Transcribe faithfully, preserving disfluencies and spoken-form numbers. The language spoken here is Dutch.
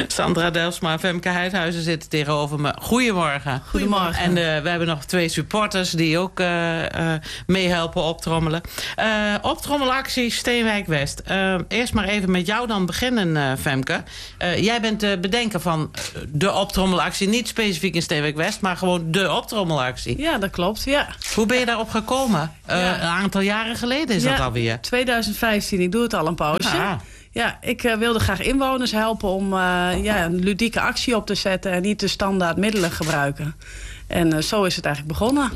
Sandra Delsma en Femke Heidhuizen zitten tegenover me. Goedemorgen. Goedemorgen. En uh, we hebben nog twee supporters die ook uh, uh, meehelpen optrommelen. Uh, optrommelactie Steenwijk West. Uh, eerst maar even met jou dan beginnen, uh, Femke. Uh, jij bent de bedenker van de optrommelactie. Niet specifiek in Steenwijk West, maar gewoon de optrommelactie. Ja, dat klopt, ja. Hoe ben je daarop gekomen? Uh, ja. Een aantal jaren geleden is ja, dat alweer. twintig vijftien, ik doe het al een poosje. Ah. Ja, ik uh, wilde graag inwoners helpen om uh, ja, een ludieke actie op te zetten en niet de standaard middelen gebruiken. En uh, zo is het eigenlijk begonnen.